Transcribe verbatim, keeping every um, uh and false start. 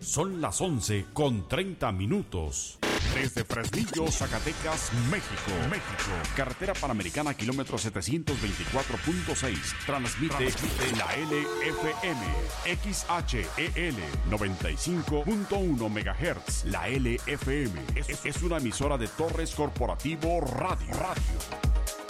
Son las once con treinta minutos. Desde Fresnillo, Zacatecas, México. México. Carretera Panamericana, kilómetro setecientos veinticuatro punto seis. Transmite, Transmite la L F M. X H E L noventa y cinco punto uno megahertz. La L F M es, es una emisora de Torres Corporativo Radio. Radio.